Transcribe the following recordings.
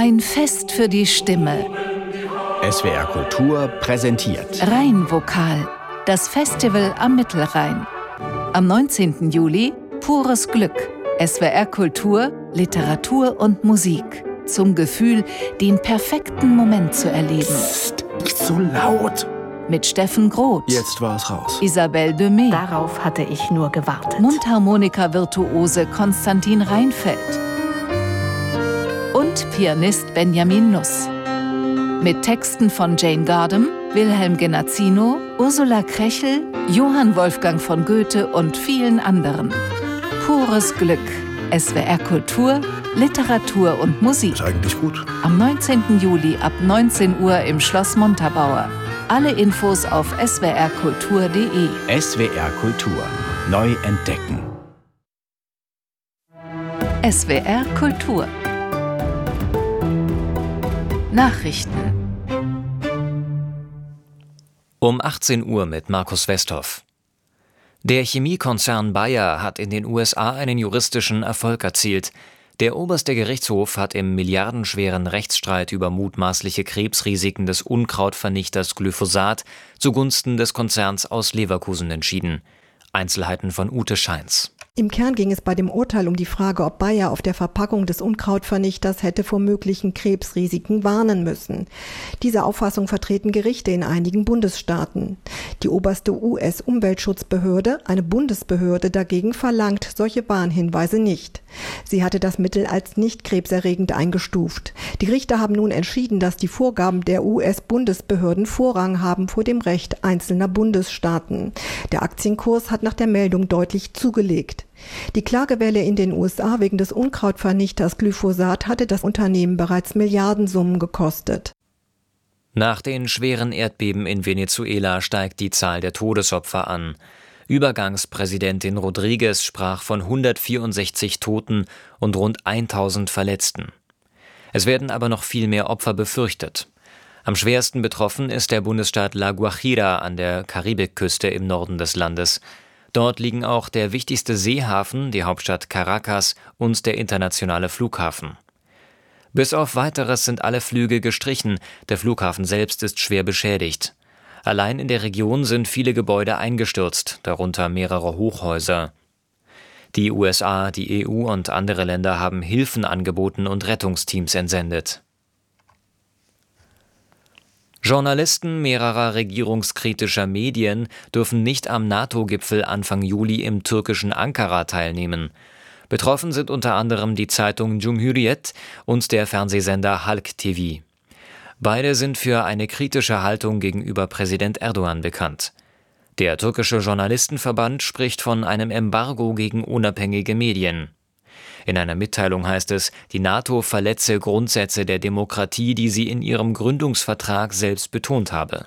Ein Fest für die Stimme. SWR Kultur präsentiert Rheinvokal, das Festival am Mittelrhein. Am 19. Juli pures Glück. SWR Kultur, Literatur und Musik. Zum Gefühl, den perfekten Moment zu erleben. Psst, nicht so laut. Mit Steffen Groth. Jetzt war es raus. Isabelle Demey. Darauf hatte ich nur gewartet. Mundharmonika-Virtuose Konstantin Reinfeldt. Und Pianist Benjamin Nuss. Mit Texten von Jane Gardam, Wilhelm Genazzino, Ursula Krechel, Johann Wolfgang von Goethe und vielen anderen. Pures Glück. SWR Kultur, Literatur und Musik. Ist eigentlich gut. Am 19. Juli ab 19 Uhr im Schloss Montabaur. Alle Infos auf swrkultur.de. SWR Kultur. Neu entdecken. SWR Kultur. Nachrichten. Um 18 Uhr mit Markus Westhoff. Der Chemiekonzern Bayer hat in den USA einen juristischen Erfolg erzielt. Der oberste Gerichtshof hat im milliardenschweren Rechtsstreit über mutmaßliche Krebsrisiken des Unkrautvernichters Glyphosat zugunsten des Konzerns aus Leverkusen entschieden. Einzelheiten von Ute Scheins. Im Kern ging es bei dem Urteil um die Frage, ob Bayer auf der Verpackung des Unkrautvernichters hätte vor möglichen Krebsrisiken warnen müssen. Diese Auffassung vertreten Gerichte in einigen Bundesstaaten. Die oberste US-Umweltschutzbehörde, eine Bundesbehörde dagegen, verlangt solche Warnhinweise nicht. Sie hatte das Mittel als nicht krebserregend eingestuft. Die Richter haben nun entschieden, dass die Vorgaben der US-Bundesbehörden Vorrang haben vor dem Recht einzelner Bundesstaaten. Der Aktienkurs hat nach der Meldung deutlich zugelegt. Die Klagewelle in den USA wegen des Unkrautvernichters Glyphosat hatte das Unternehmen bereits Milliardensummen gekostet. Nach den schweren Erdbeben in Venezuela steigt die Zahl der Todesopfer an. Übergangspräsidentin Rodriguez sprach von 164 Toten und rund 1000 Verletzten. Es werden aber noch viel mehr Opfer befürchtet. Am schwersten betroffen ist der Bundesstaat La Guajira an der Karibikküste im Norden des Landes. Dort liegen auch der wichtigste Seehafen, die Hauptstadt Caracas und der internationale Flughafen. Bis auf Weiteres sind alle Flüge gestrichen, der Flughafen selbst ist schwer beschädigt. Allein in der Region sind viele Gebäude eingestürzt, darunter mehrere Hochhäuser. Die USA, die EU und andere Länder haben Hilfen angeboten und Rettungsteams entsendet. Journalisten mehrerer regierungskritischer Medien dürfen nicht am NATO-Gipfel Anfang Juli im türkischen Ankara teilnehmen. Betroffen sind unter anderem die Zeitung Cumhuriyet und der Fernsehsender Halk TV. Beide sind für eine kritische Haltung gegenüber Präsident Erdogan bekannt. Der türkische Journalistenverband spricht von einem Embargo gegen unabhängige Medien. In einer Mitteilung heißt es, die NATO verletze Grundsätze der Demokratie, die sie in ihrem Gründungsvertrag selbst betont habe.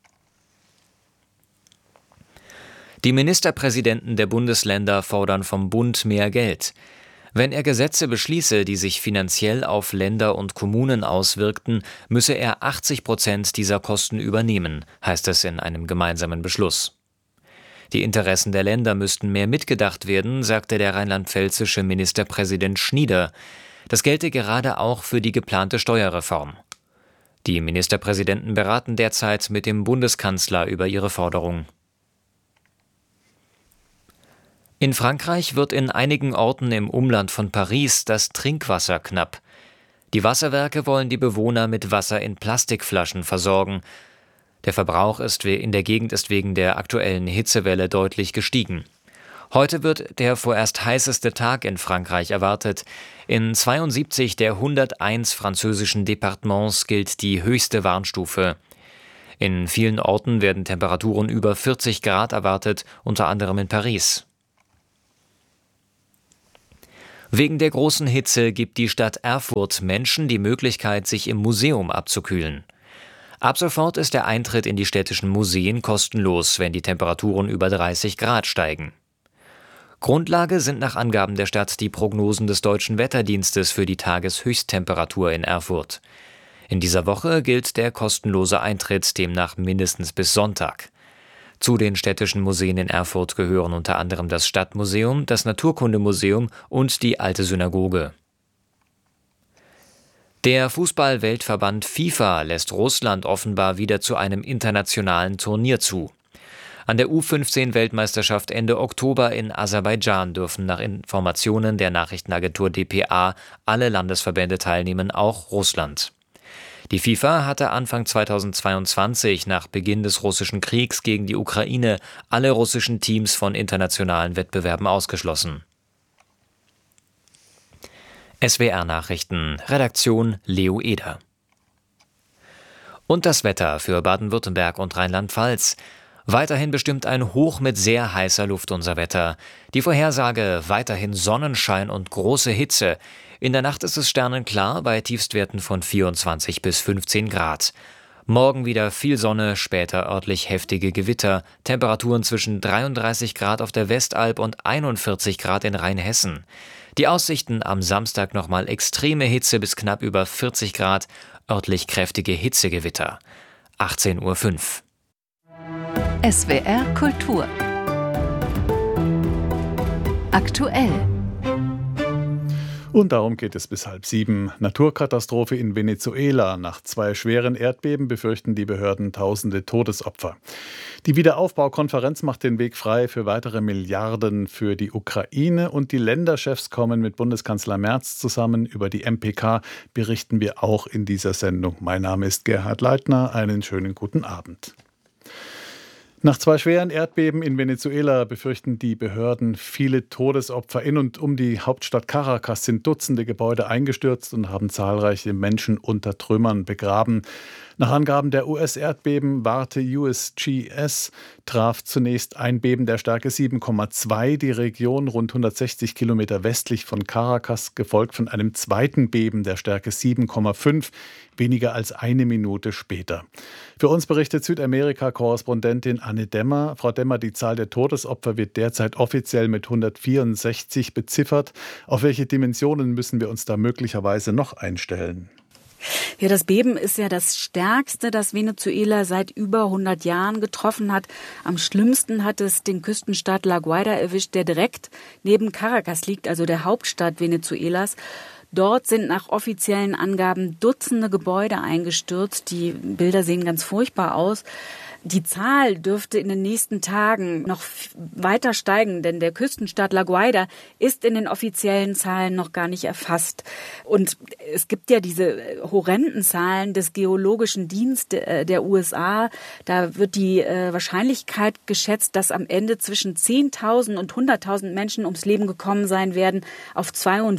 Die Ministerpräsidenten der Bundesländer fordern vom Bund mehr Geld. Wenn er Gesetze beschließe, die sich finanziell auf Länder und Kommunen auswirkten, müsse er 80% dieser Kosten übernehmen, heißt es in einem gemeinsamen Beschluss. Die Interessen der Länder müssten mehr mitgedacht werden, sagte der rheinland-pfälzische Ministerpräsident Schnieder. Das gelte gerade auch für die geplante Steuerreform. Die Ministerpräsidenten beraten derzeit mit dem Bundeskanzler über ihre Forderung. In Frankreich wird in einigen Orten im Umland von Paris das Trinkwasser knapp. Die Wasserwerke wollen die Bewohner mit Wasser in Plastikflaschen versorgen. Der Verbrauch in der Gegend ist wegen der aktuellen Hitzewelle deutlich gestiegen. Heute wird der vorerst heißeste Tag in Frankreich erwartet. In 72 der 101 französischen Departements gilt die höchste Warnstufe. In vielen Orten werden Temperaturen über 40 Grad erwartet, unter anderem in Paris. Wegen der großen Hitze gibt die Stadt Erfurt Menschen die Möglichkeit, sich im Museum abzukühlen. Ab sofort ist der Eintritt in die städtischen Museen kostenlos, wenn die Temperaturen über 30 Grad steigen. Grundlage sind nach Angaben der Stadt die Prognosen des Deutschen Wetterdienstes für die Tageshöchsttemperatur in Erfurt. In dieser Woche gilt der kostenlose Eintritt demnach mindestens bis Sonntag. Zu den städtischen Museen in Erfurt gehören unter anderem das Stadtmuseum, das Naturkundemuseum und die Alte Synagoge. Der Fußball-Weltverband FIFA lässt Russland offenbar wieder zu einem internationalen Turnier zu. An der U15-Weltmeisterschaft Ende Oktober in Aserbaidschan dürfen nach Informationen der Nachrichtenagentur dpa alle Landesverbände teilnehmen, auch Russland. Die FIFA hatte Anfang 2022 nach Beginn des russischen Kriegs gegen die Ukraine alle russischen Teams von internationalen Wettbewerben ausgeschlossen. SWR-Nachrichten, Redaktion Leo Eder. Und das Wetter für Baden-Württemberg und Rheinland-Pfalz. Weiterhin bestimmt ein Hoch mit sehr heißer Luft unser Wetter. Die Vorhersage: weiterhin Sonnenschein und große Hitze. In der Nacht ist es sternenklar bei Tiefstwerten von 24 bis 15 Grad. Morgen wieder viel Sonne, später örtlich heftige Gewitter. Temperaturen zwischen 33 Grad auf der Westalb und 41 Grad in Rheinhessen. Die Aussichten: am Samstag nochmal extreme Hitze bis knapp über 40 Grad, örtlich kräftige Hitzegewitter. 18:05 Uhr. SWR Kultur. Aktuell. Und darum geht es bis 6:30. Naturkatastrophe in Venezuela. Nach 2 schweren Erdbeben befürchten die Behörden tausende Todesopfer. Die Wiederaufbaukonferenz macht den Weg frei für weitere Milliarden für die Ukraine. Und die Länderchefs kommen mit Bundeskanzler Merz zusammen. Über die MPK berichten wir auch in dieser Sendung. Mein Name ist Gerhard Leitner. Einen schönen guten Abend. Nach 2 schweren Erdbeben in Venezuela befürchten die Behörden viele Todesopfer. In und um die Hauptstadt Caracas sind Dutzende Gebäude eingestürzt und haben zahlreiche Menschen unter Trümmern begraben. Nach Angaben der US-Erdbebenwarte USGS traf zunächst ein Beben der Stärke 7,2 die Region rund 160 Kilometer westlich von Caracas, gefolgt von einem zweiten Beben der Stärke 7,5, weniger als eine Minute später. Für uns berichtet Südamerika-Korrespondentin Anne Demmer. Frau Demmer, die Zahl der Todesopfer wird derzeit offiziell mit 164 beziffert. Auf welche Dimensionen müssen wir uns da möglicherweise noch einstellen? Ja, das Beben ist ja das stärkste, das Venezuela seit über 100 Jahren getroffen hat. Am schlimmsten hat es den Küstenstaat La Guaira erwischt, der direkt neben Caracas liegt, also der Hauptstadt Venezuelas. Dort sind nach offiziellen Angaben Dutzende Gebäude eingestürzt. Die Bilder sehen ganz furchtbar aus. Die Zahl dürfte in den nächsten Tagen noch weiter steigen, denn der Küstenstaat La Guaira ist in den offiziellen Zahlen noch gar nicht erfasst. Und es gibt ja diese horrenden Zahlen des Geologischen Dienstes der USA. Da wird die Wahrscheinlichkeit geschätzt, dass am Ende zwischen 10.000 und 100.000 Menschen ums Leben gekommen sein werden, auf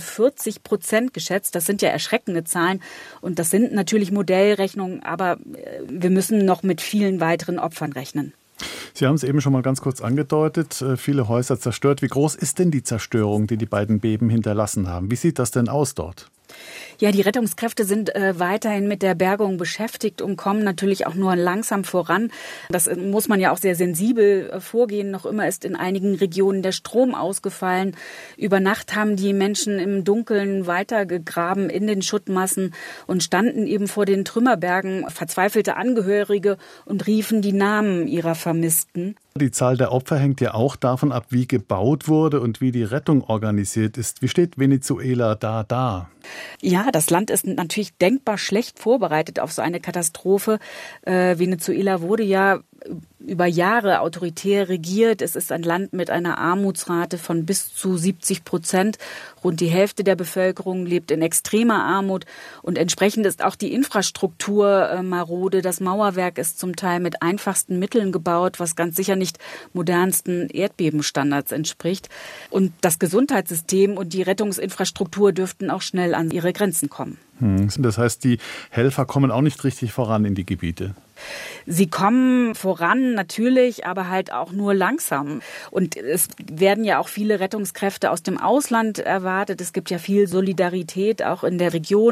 42% geschätzt. Das sind ja erschreckende Zahlen. Und das sind natürlich Modellrechnungen, aber wir müssen noch mit vielen weiteren Opfern rechnen. Sie haben es eben schon mal ganz kurz angedeutet, viele Häuser zerstört. Wie groß ist denn die Zerstörung, die die beiden Beben hinterlassen haben? Wie sieht das denn aus dort? Ja, die Rettungskräfte sind weiterhin mit der Bergung beschäftigt und kommen natürlich auch nur langsam voran. Das muss man ja auch sehr sensibel vorgehen. Noch immer ist in einigen Regionen der Strom ausgefallen. Über Nacht haben die Menschen im Dunkeln weitergegraben in den Schuttmassen und standen eben vor den Trümmerbergen, verzweifelte Angehörige, und riefen die Namen ihrer Vermissten. Die Zahl der Opfer hängt ja auch davon ab, wie gebaut wurde und wie die Rettung organisiert ist. Wie steht Venezuela da? Ja, das Land ist natürlich denkbar schlecht vorbereitet auf so eine Katastrophe. Venezuela wurde ja über Jahre autoritär regiert. Es ist ein Land mit einer Armutsrate von bis zu 70%. Rund die Hälfte der Bevölkerung lebt in extremer Armut und entsprechend ist auch die Infrastruktur marode. Das Mauerwerk ist zum Teil mit einfachsten Mitteln gebaut, was ganz sicher nicht modernsten Erdbebenstandards entspricht. Und das Gesundheitssystem und die Rettungsinfrastruktur dürften auch schnell an ihre Grenzen kommen. Das heißt, die Helfer kommen auch nicht richtig voran in die Gebiete? Sie kommen voran natürlich, aber halt auch nur langsam. Und es werden ja auch viele Rettungskräfte aus dem Ausland erwartet. Es gibt ja viel Solidarität auch in der Region.